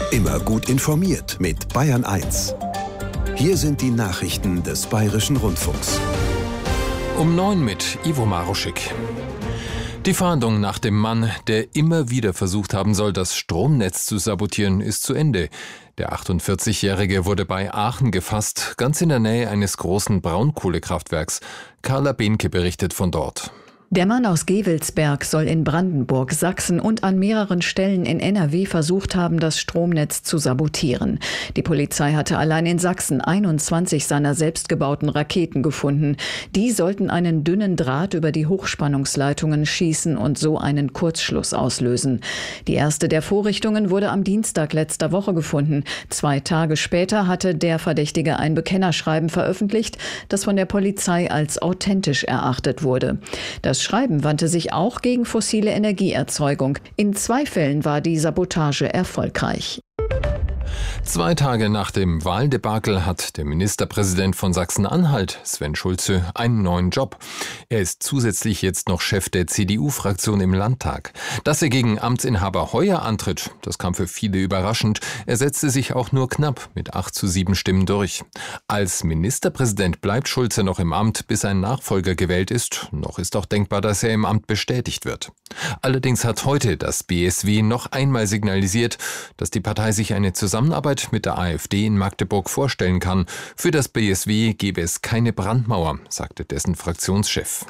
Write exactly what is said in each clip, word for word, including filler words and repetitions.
Immer gut informiert mit Bayern eins. Hier sind die Nachrichten des Bayerischen Rundfunks. Um neun mit Ivo Maruschik. Die Fahndung nach dem Mann, der immer wieder versucht haben soll, das Stromnetz zu sabotieren, ist zu Ende. Der achtundvierzigjährige wurde bei Aachen gefasst, ganz in der Nähe eines großen Braunkohlekraftwerks. Carla Behnke berichtet von dort. Der Mann aus Gevelsberg soll in Brandenburg, Sachsen und an mehreren Stellen in N R W versucht haben, das Stromnetz zu sabotieren. Die Polizei hatte allein in Sachsen einundzwanzig seiner selbstgebauten Raketen gefunden. Die sollten einen dünnen Draht über die Hochspannungsleitungen schießen und so einen Kurzschluss auslösen. Die erste der Vorrichtungen wurde am Dienstag letzter Woche gefunden. Zwei Tage später hatte der Verdächtige ein Bekennerschreiben veröffentlicht, das von der Polizei als authentisch erachtet wurde. Das Das Schreiben wandte sich auch gegen fossile Energieerzeugung. In zwei Fällen war die Sabotage erfolgreich. Zwei Tage nach dem Wahldebakel hat der Ministerpräsident von Sachsen-Anhalt, Sven Schulze, einen neuen Job. Er ist zusätzlich jetzt noch Chef der C D U-Fraktion im Landtag. Dass er gegen Amtsinhaber Heuer antritt, das kam für viele überraschend. Er setzte sich auch nur knapp mit acht zu sieben Stimmen durch. Als Ministerpräsident bleibt Schulze noch im Amt, bis ein Nachfolger gewählt ist. Noch ist auch denkbar, dass er im Amt bestätigt wird. Allerdings hat heute das B S W noch einmal signalisiert, dass die Partei sich eine Zusammenarbeit mit der AfD in Magdeburg vorstellen kann. Für das B S W gebe es keine Brandmauer, sagte dessen Fraktionschef.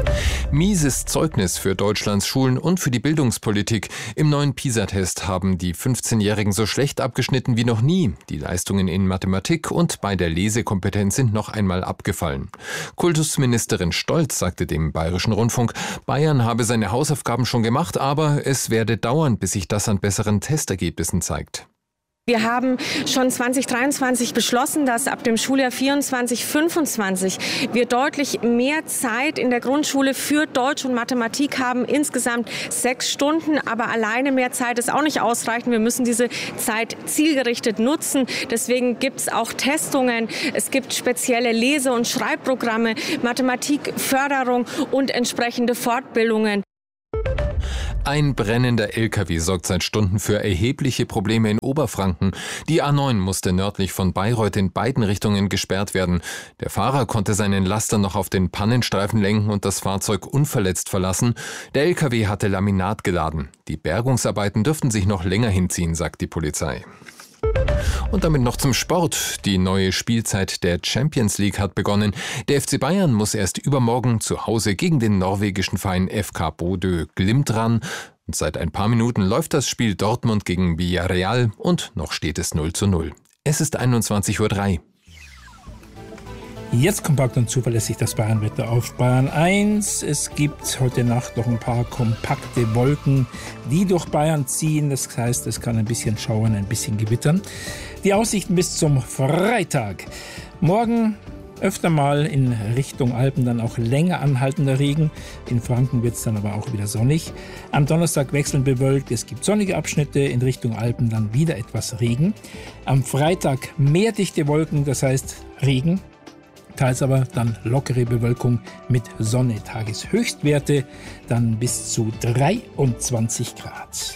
Mieses Zeugnis für Deutschlands Schulen und für die Bildungspolitik. Im neuen PISA-Test haben die fünfzehnjährigen so schlecht abgeschnitten wie noch nie. Die Leistungen in Mathematik und bei der Lesekompetenz sind noch einmal abgefallen. Kultusministerin Stolz sagte dem Bayerischen Rundfunk, Bayern habe seine Hausaufgaben schon gemacht, aber es werde dauern, bis sich das an besseren Testergebnissen zeigt. Wir haben schon zwanzig dreiundzwanzig beschlossen, dass ab dem Schuljahr vierundzwanzig fünfundzwanzig wir deutlich mehr Zeit in der Grundschule für Deutsch und Mathematik haben. Insgesamt sechs Stunden, aber alleine mehr Zeit ist auch nicht ausreichend. Wir müssen diese Zeit zielgerichtet nutzen. Deswegen gibt es auch Testungen. Es gibt spezielle Lese- und Schreibprogramme, Mathematikförderung und entsprechende Fortbildungen. Ein brennender L K W sorgt seit Stunden für erhebliche Probleme in Oberfranken. Die A neun musste nördlich von Bayreuth in beiden Richtungen gesperrt werden. Der Fahrer konnte seinen Laster noch auf den Pannenstreifen lenken und das Fahrzeug unverletzt verlassen. Der L K W hatte Laminat geladen. Die Bergungsarbeiten dürften sich noch länger hinziehen, sagt die Polizei. Und damit noch zum Sport. Die neue Spielzeit der Champions League hat begonnen. Der F C Bayern muss erst übermorgen zu Hause gegen den norwegischen Verein F K Bodø Glimt ran. Und seit ein paar Minuten läuft das Spiel Dortmund gegen Villarreal und noch steht es null zu null. Es ist einundzwanzig Uhr drei. Jetzt kompakt und zuverlässig das Bayernwetter auf Bayern eins. Es gibt heute Nacht noch ein paar kompakte Wolken, die durch Bayern ziehen. Das heißt, es kann ein bisschen schauern, ein bisschen gewittern. Die Aussichten bis zum Freitag. Morgen öfter mal in Richtung Alpen dann auch länger anhaltender Regen. In Franken wird es dann aber auch wieder sonnig. Am Donnerstag wechselnd bewölkt. Es gibt sonnige Abschnitte, in Richtung Alpen dann wieder etwas Regen. Am Freitag mehr dichte Wolken, das heißt Regen. Teils aber dann lockere Bewölkung mit Sonne. Tageshöchstwerte dann bis zu dreiundzwanzig Grad.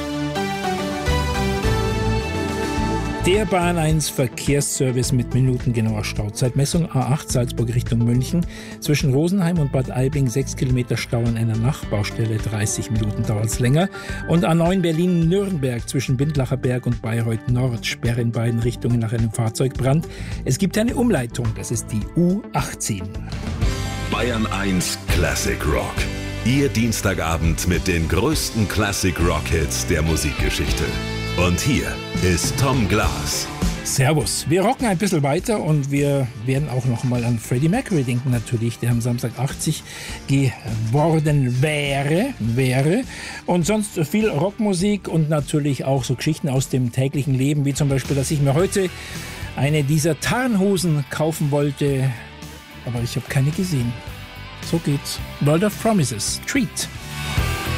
Der Bayern eins Verkehrsservice mit minutengenauer Stauzeitmessung. A acht Salzburg Richtung München. Zwischen Rosenheim und Bad Aibling sechs Kilometer Stau an einer Nachbaustelle. dreißig Minuten dauert es länger. Und A neun Berlin-Nürnberg zwischen Bindlacher Berg und Bayreuth Nord. Sperre in beiden Richtungen nach einem Fahrzeugbrand. Es gibt eine Umleitung. Das ist die U achtzehn. Bayern eins Classic Rock. Ihr Dienstagabend mit den größten Classic Rock Hits der Musikgeschichte. Und hier ist Tom Glas. Servus. Wir rocken ein bisschen weiter und wir werden auch noch mal an Freddie Mercury denken natürlich, der am Samstag achtzig geworden wäre, wäre. Und sonst viel Rockmusik und natürlich auch so Geschichten aus dem täglichen Leben, wie zum Beispiel, dass ich mir heute eine dieser Tarnhosen kaufen wollte, aber ich habe keine gesehen. So geht's. World of Promises. Treat.